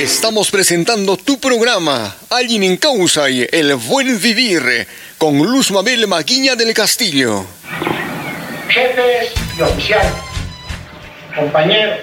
Estamos presentando tu programa, Alguien en Causa y El Buen Vivir, con Luz Mabel Maguiña del Castillo. Jefes y oficiales, compañeros,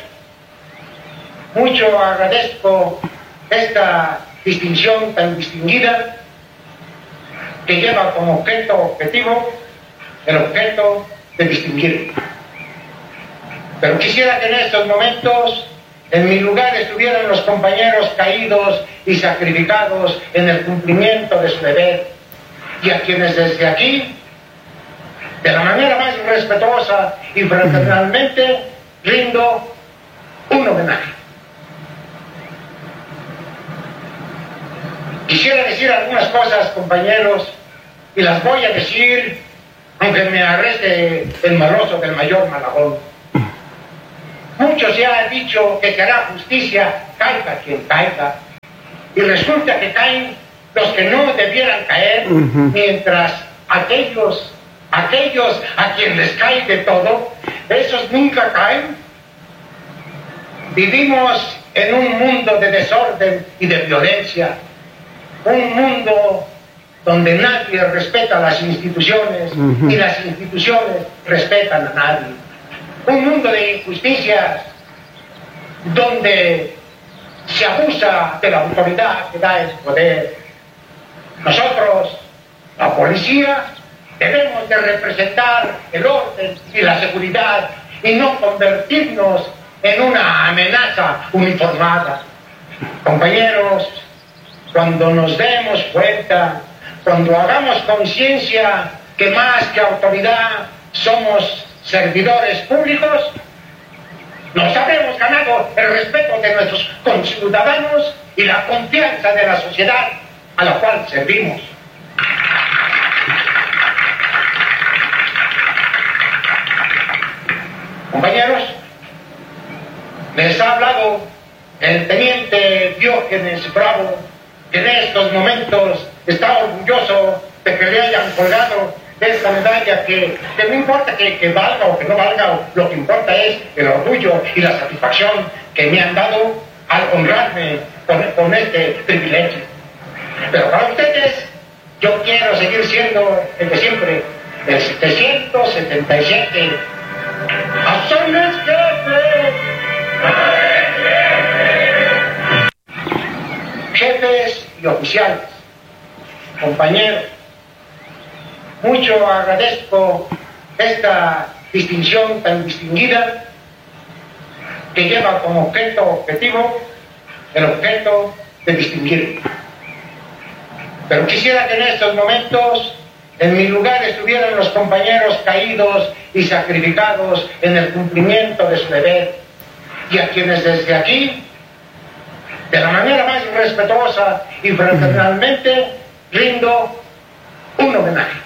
mucho agradezco esta distinción tan distinguida que lleva como objetivo el objeto de distinguir. Pero quisiera que en estos momentos en mi lugar estuvieran los compañeros caídos y sacrificados en el cumplimiento de su deber, y a quienes desde aquí, de la manera más respetuosa y fraternalmente, rindo un homenaje. Quisiera decir algunas cosas, compañeros, y las voy a decir aunque me arreste el maloso del mayor Malagón. Mucho se ha dicho que se hará justicia, caiga quien caiga, y resulta que caen los que no debieran caer, mientras aquellos a quienes les cae de todo, esos nunca caen. Vivimos en un mundo de desorden y de violencia, un mundo donde nadie respeta las instituciones y las instituciones respetan a nadie. Un mundo de injusticias donde se abusa de la autoridad que da el poder. Nosotros, la policía, debemos de representar el orden y la seguridad y no convertirnos en una amenaza uniformada. Compañeros, cuando nos demos cuenta, cuando hagamos conciencia que más que autoridad somos servidores públicos, nos habremos ganado el respeto de nuestros conciudadanos y la confianza de la sociedad a la cual servimos. Compañeros, les ha hablado el teniente Diógenes Bravo, que en estos momentos está orgulloso de que le hayan colgado esta medalla que no importa que valga o que no valga, lo que importa es el orgullo y la satisfacción que me han dado al honrarme con este privilegio. Pero para ustedes, yo quiero seguir siendo el de siempre, el 777. ¡Azones jefes y oficiales, compañeros! Mucho agradezco esta distinción tan distinguida que lleva como objetivo el objeto de distinguir. Pero quisiera que en estos momentos en mi lugar estuvieran los compañeros caídos y sacrificados en el cumplimiento de su deber, y a quienes desde aquí, de la manera más respetuosa y fraternalmente, rindo un homenaje.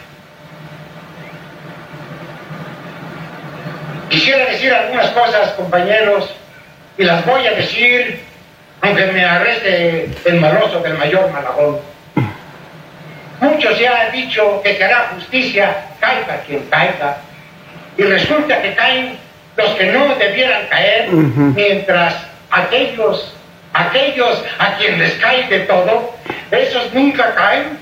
Quisiera decir algunas cosas, compañeros, y las voy a decir aunque me arreste el maloso del mayor Malagón. Mucho se ha dicho que se hará justicia, caiga quien caiga, y resulta que caen los que no debieran caer, mientras aquellos a quienes les cae de todo, esos nunca caen.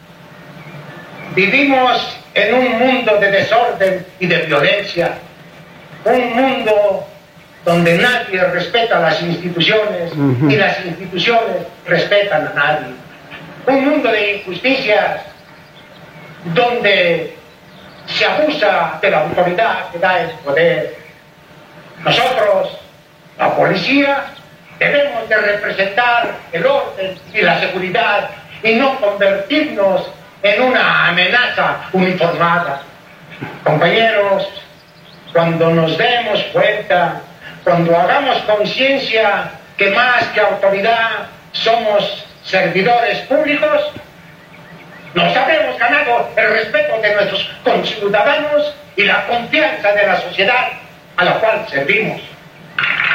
Vivimos en un mundo de desorden y de violencia, un mundo donde nadie respeta las instituciones y las instituciones respetan a nadie. Un mundo de injusticias donde se abusa de la autoridad que da el poder. Nosotros, la policía, debemos de representar el orden y la seguridad y no convertirnos en una amenaza uniformada. Compañeros, cuando nos demos cuenta, cuando hagamos conciencia que más que autoridad somos servidores públicos, nos habremos ganado el respeto de nuestros conciudadanos y la confianza de la sociedad a la cual servimos.